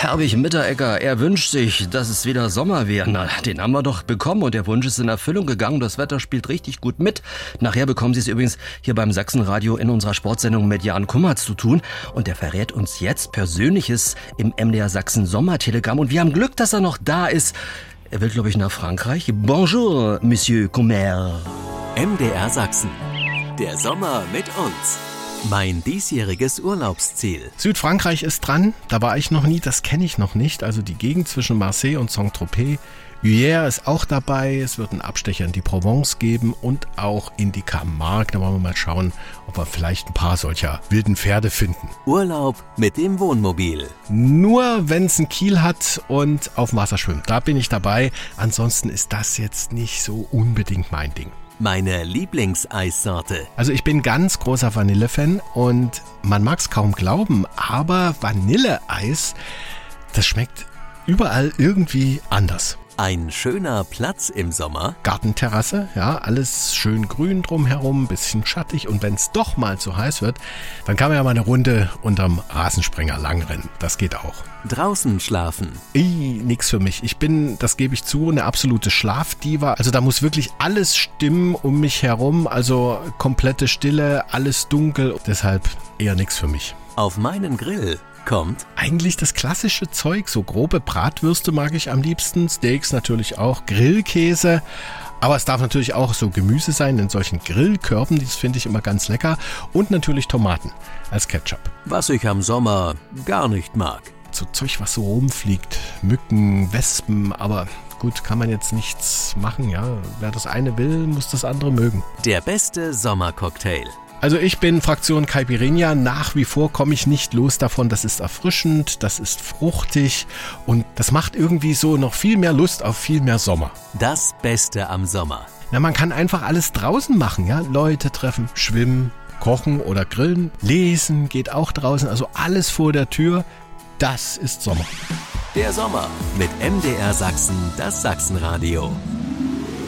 Herwig Mitteregger, er wünscht sich, dass es wieder Sommer wäre. Na, den haben wir doch bekommen und der Wunsch ist in Erfüllung gegangen. Das Wetter spielt richtig gut mit. Nachher bekommen Sie es übrigens hier beim Sachsenradio in unserer Sportsendung mit Jan Kummerz zu tun. Und der verrät uns jetzt Persönliches im MDR Sachsen Sommertelegramm. Und wir haben Glück, dass er noch da ist. Er will, glaube ich, nach Frankreich. Bonjour, Monsieur Kummer. MDR Sachsen. Der Sommer mit uns. Mein diesjähriges Urlaubsziel. Südfrankreich ist dran, da war ich noch nie, das kenne ich noch nicht. Also die Gegend zwischen Marseille und Saint-Tropez. Hyères ist auch dabei, es wird einen Abstecher in die Provence geben und auch in die Camargue. Da wollen wir mal schauen, ob wir vielleicht ein paar solcher wilden Pferde finden. Urlaub mit dem Wohnmobil. Nur wenn es einen Kiel hat und auf dem Wasser schwimmt, da bin ich dabei. Ansonsten ist das jetzt nicht so unbedingt mein Ding. Meine Lieblingseissorte. Also ich bin ganz großer Vanille-Fan und man mag es kaum glauben, aber Vanilleeis, das schmeckt überall irgendwie anders. Ein schöner Platz im Sommer. Gartenterrasse, ja, alles schön grün drumherum, bisschen schattig und wenn es doch mal zu heiß wird, dann kann man ja mal eine Runde unterm Rasensprenger langrennen. Das geht auch. Draußen schlafen. Nix für mich. Ich bin, das gebe ich zu, eine absolute Schlafdiva. Also da muss wirklich alles stimmen um mich herum, also komplette Stille, alles dunkel. Deshalb eher nix für mich. Auf meinen Grill kommt eigentlich das klassische Zeug, so grobe Bratwürste mag ich am liebsten, Steaks natürlich auch, Grillkäse, aber es darf natürlich auch so Gemüse sein in solchen Grillkörben, das finde ich immer ganz lecker und natürlich Tomaten als Ketchup. Was ich am Sommer gar nicht mag. So Zeug, was so rumfliegt, Mücken, Wespen, aber gut, kann man jetzt nichts machen, ja, wer das eine will, muss das andere mögen. Der beste Sommercocktail. Also ich bin Fraktion Caipirinha, nach wie vor komme ich nicht los davon, das ist erfrischend, das ist fruchtig und das macht irgendwie so noch viel mehr Lust auf viel mehr Sommer. Das Beste am Sommer. Na, man kann einfach alles draußen machen, ja, Leute treffen, schwimmen, kochen oder grillen, lesen geht auch draußen, also alles vor der Tür, das ist Sommer. Der Sommer mit MDR Sachsen, das Sachsenradio.